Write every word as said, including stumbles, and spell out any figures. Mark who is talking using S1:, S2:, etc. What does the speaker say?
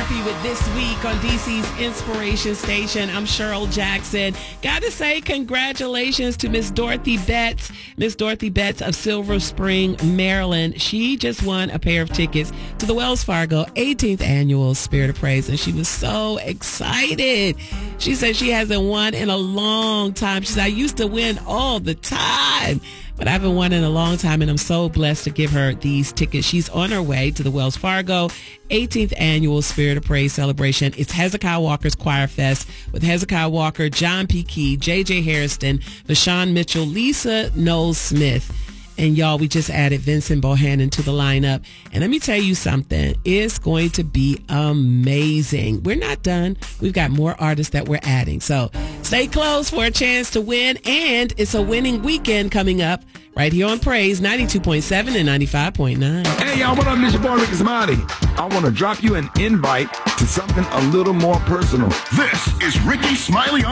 S1: Murphy with This Week on D C's Inspiration Station. I'm Cheryl Jackson. Gotta say congratulations to Miss Dorothy Betts. Miss Dorothy Betts of Silver Spring, Maryland. She just won a pair of tickets to the Wells Fargo eighteenth Annual Spirit of Praise, and she was so excited. She said she hasn't won in a long time. She said, I used to win all the time, but I haven't won in a long time, and I'm so blessed to give her these tickets. She's on her way to the Wells Fargo eighteenth Annual Spirit of Praise celebration. It's Hezekiah Walker's Choir Fest with Hezekiah Walker, John P. Key, J J. Hairston, Vashawn Mitchell, Lisa Knowles Smith. And y'all, we just added Vincent Bohannon to the lineup. And let me tell you something. It's going to be amazing. We're not done. We've got more artists that we're adding. So stay close for a chance to win. And it's a winning weekend coming up right here on Praise ninety-two point seven and ninety-five point nine.
S2: Hey, y'all, what up? This your boy, Ricky Smiley. I want to drop you an invite to something a little more personal.
S3: This is Ricky Smiley on